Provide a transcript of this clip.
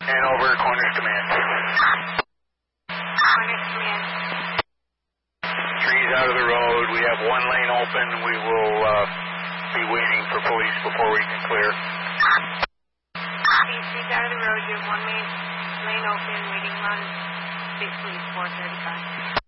And over, Corners Command. Corners Command. Trees out of the road. We have one lane open. We will be waiting for police before we can clear. Trees out of the road. You have one lane open, waiting on State Police 435.